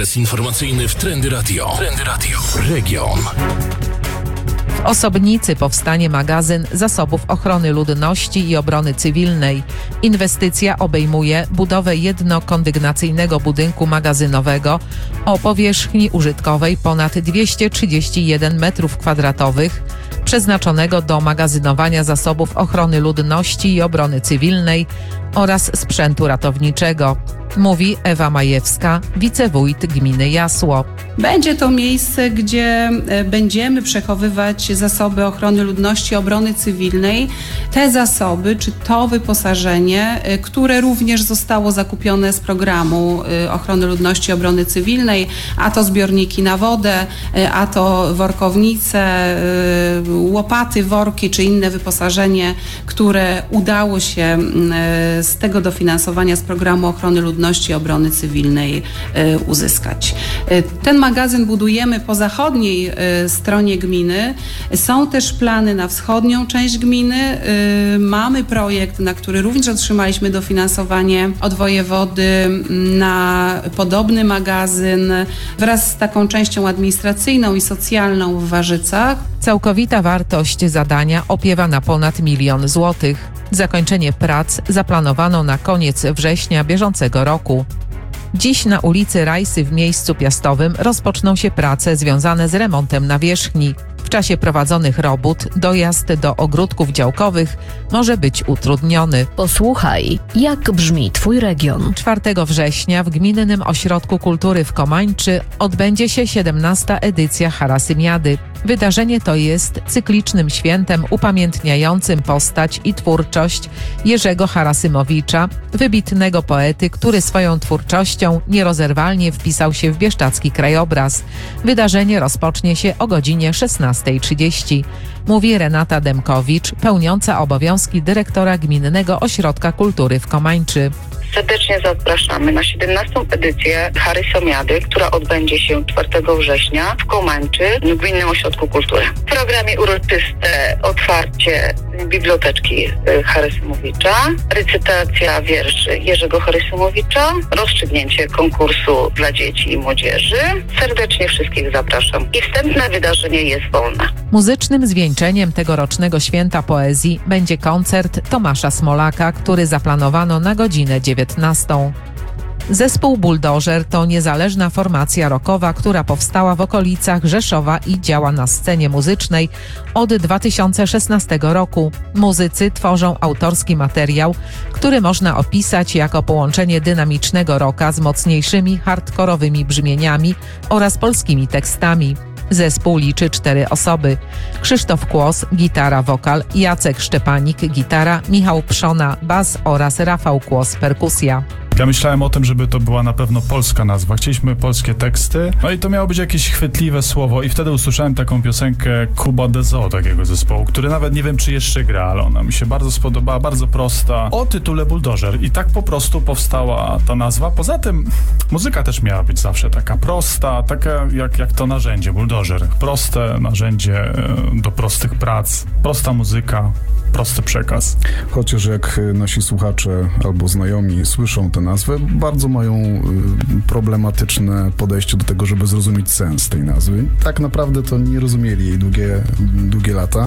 Ekspres informacyjny w Trendy Radio. Trendy Radio. Region. W Osobnicy powstanie magazyn zasobów ochrony ludności i obrony cywilnej. Inwestycja obejmuje budowę jednokondygnacyjnego budynku magazynowego o powierzchni użytkowej ponad 231 m2, przeznaczonego do magazynowania zasobów ochrony ludności i obrony cywilnej oraz sprzętu ratowniczego, mówi Ewa Majewska, wicewójt gminy Jasło. Będzie to miejsce, gdzie będziemy przechowywać zasoby ochrony ludności i obrony cywilnej. Te zasoby, czy to wyposażenie, które również zostało zakupione z programu ochrony ludności i obrony cywilnej, a to zbiorniki na wodę, a to workownice, łopaty, worki, czy inne wyposażenie, które udało się z tego dofinansowania z programu ochrony ludności i obrony cywilnej uzyskać. Ten magazyn budujemy po zachodniej stronie gminy. Są też plany na wschodnią część gminy. Mamy projekt, na który również otrzymaliśmy dofinansowanie od wojewody na podobny magazyn wraz z taką częścią administracyjną i socjalną w Warzycach. Całkowita wartość zadania opiewa na ponad 1 000 000 złotych. Zakończenie prac zaplanowano na koniec września bieżącego roku. Dziś na ulicy Rajsy w Miejscu Piastowym rozpoczną się prace związane z remontem nawierzchni. W czasie prowadzonych robót dojazd do ogródków działkowych może być utrudniony. Posłuchaj, jak brzmi Twój region. 4 września w Gminnym Ośrodku Kultury w Komańczy odbędzie się 17. edycja Harasymiady. Wydarzenie to jest cyklicznym świętem upamiętniającym postać i twórczość Jerzego Harasymowicza, wybitnego poety, który swoją twórczością nierozerwalnie wpisał się w bieszczadzki krajobraz. Wydarzenie rozpocznie się o godzinie 16:30. Mówi Renata Demkowicz, pełniąca obowiązki dyrektora Gminnego Ośrodka Kultury w Komańczy. Serdecznie zapraszamy na 17. edycję Harysomiady, która odbędzie się 4 września w Komańczy, w Gminnym Ośrodku Kultury. W programie uroczyste otwarcie biblioteczki Harysymowicza, recytacja wierszy Jerzego Harysymowicza, rozstrzygnięcie konkursu dla dzieci i młodzieży. Serdecznie wszystkich zapraszam. I wstępne wydarzenie jest wolne. Muzycznym zwieńczeniem tegorocznego święta poezji będzie koncert Tomasza Smolaka, który zaplanowano na godzinę 19. Zespół Bulldozer to niezależna formacja rockowa, która powstała w okolicach Rzeszowa i działa na scenie muzycznej od 2016 roku. Muzycy tworzą autorski materiał, który można opisać jako połączenie dynamicznego rocka z mocniejszymi hardkorowymi brzmieniami oraz polskimi tekstami. Zespół liczy 4 osoby. Krzysztof Kłos, gitara, wokal, Jacek Szczepanik, gitara, Michał Przona, bas oraz Rafał Kłos, perkusja. Ja myślałem o tym, żeby to była na pewno polska nazwa. Chcieliśmy polskie teksty, no i to miało być jakieś chwytliwe słowo i wtedy usłyszałem taką piosenkę Kuba Dezo, takiego zespołu, który nawet nie wiem, czy jeszcze gra, ale ona mi się bardzo spodobała, bardzo prosta, o tytule Bulldozer i tak po prostu powstała ta nazwa. Poza tym muzyka też miała być zawsze taka prosta, taka jak to narzędzie Bulldozer. Proste narzędzie do prostych prac, prosta muzyka, prosty przekaz. Chociaż jak nasi słuchacze albo znajomi słyszą tę nazwę, bardzo mają problematyczne podejście do tego, żeby zrozumieć sens tej nazwy. Tak naprawdę to nie rozumieli jej długie lata.